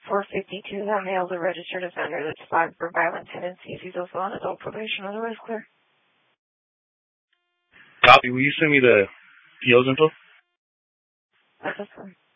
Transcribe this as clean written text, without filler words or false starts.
452, that male's a registered offender that's flagged for violent tendencies. He's also on adult probation, otherwise clear. Copy. Will you send me the PO's info? That's awesome.